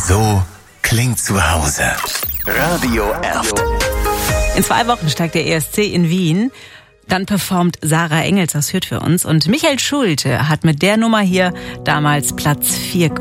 So klingt zu Hause. Radio Erft. In 2 Wochen steigt der ESC in Wien. Dann performt Sarah Engels aus Hürth für uns. Und Michael Schulte hat mit der Nummer hier damals Platz 4